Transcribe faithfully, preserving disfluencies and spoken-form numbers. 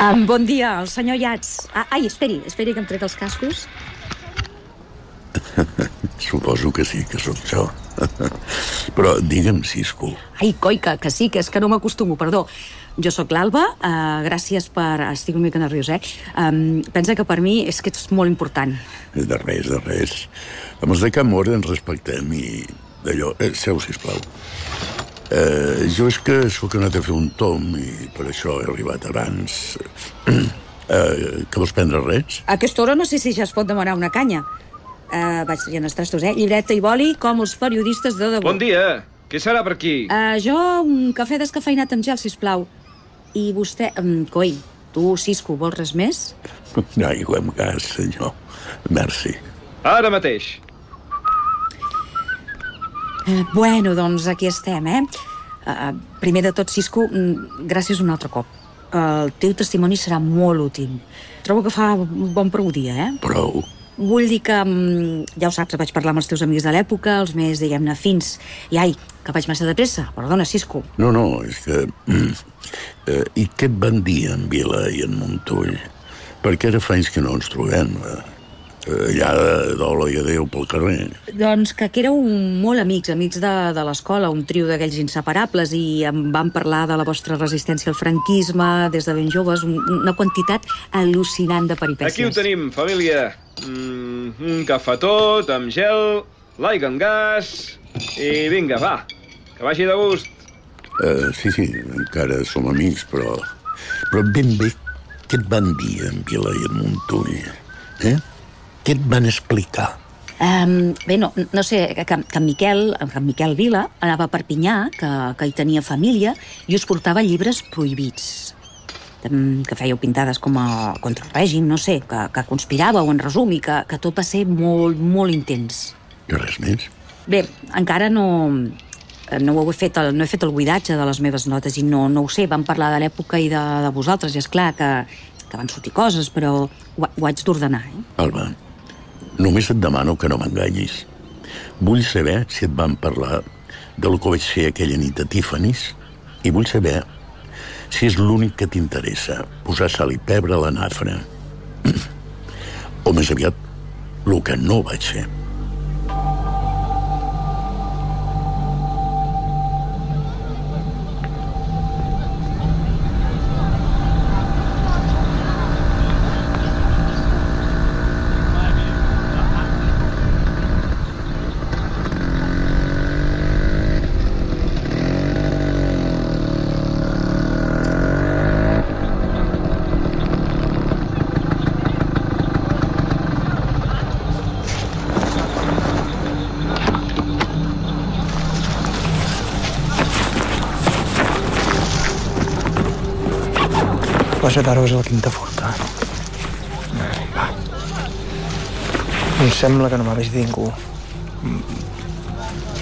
Um, bon dia, el senyor Yats. Ah, ai, esperi, esperi que em trec els cascos. Suposo que sí, que sóc jo. Però digue'm, Cisco. Ai, coi, que, que sí, que és que no m'acostumo, perdó. Jo sóc l'Alba, uh, gràcies per... Estic una mica nerviós, eh? Um, pensa que per mi és que ets molt important. De res, de res. Amb els de Camp Mort ens respectem i d'allò... Eh, seu, sisplau. Eh, jo és que sóc anat a fer un tom i per això he arribat abans. Eh, que vols prendre res? A aquesta hora no sé si ja es pot demanar una canya. Uh, vaig triant els trastos, eh? Llibreta i boli, com els periodistes de debò. Bon dia! Què serà per aquí? Uh, jo, un cafè descafeinat amb gel, sisplau. I vostè... Um, coi, tu, Cisco, vols res més? No aigua amb gas, senyor. Merci. Ara mateix. Uh, bueno, doncs aquí estem, eh? Uh, primer de tot, Cisco, gràcies un altre cop. Uh, el teu testimoni serà molt útil. Trobo que fa un bon prou dia, eh? Prou? Vull dir que, ja ho saps, vaig parlar amb els teus amics de l'època, els més, diguem-ne, fins. I ai, que vaig massa de pressa. Perdona, Cisco. No, no, és que... Eh, I què et van dir en Vila i en Montull? Perquè ara fa anys que no ens trobem. Eh, allà d'hola i adéu pel carrer. Doncs que, que éreu molt amics, amics de, de l'escola, un trio d'aquells inseparables, i em van parlar de la vostra resistència al franquisme des de ben joves, una quantitat al·lucinant de peripècies. Aquí ho tenim, família. Mm, un cafetó, amb gel, l'aigua amb gas... I vinga, va, que vagi de gust. Uh, sí, sí, encara som amics, però... Però ben bé, què et van dir en Vila i en Montull? Eh? Què et van explicar? Um, bé, no, no sé, que, que en Miquel, que en Miquel Vila anava a Perpinyà, que, que hi tenia família, i us portava llibres prohibits. Que fèieu pintades com a contra el règim, no sé, que, que conspiràveu, en resum, i que, que tot va ser molt, molt intens. I res més? Bé, encara no... No, ho he fet el, no he fet el buidatge de les meves notes i no, no ho sé, vam parlar de l'època i de, de vosaltres, i és clar que, que van sortir coses, però ho, ho haig d'ordenar, eh? Alba, només et demano que no m'enganyis. Vull saber si et van parlar del que vaig fer aquella nit a Tiffany's i vull saber si és l'únic que t'interessa, posar sal i pebre a la nafra. O més aviat, el que no vaig fer. Plaça d'Aro és a la Quinta Forta. Va. Em sembla que no m'ha vist ningú.